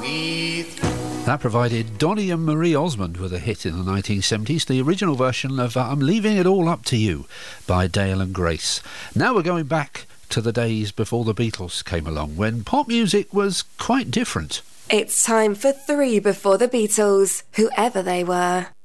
That provided Donny and Marie Osmond with a hit in the 1970s, the original version of I'm Leaving It All Up to You by Dale and Grace. Now we're going back to the days before the Beatles came along, when pop music was quite different. It's time for 3 before the Beatles, whoever they were.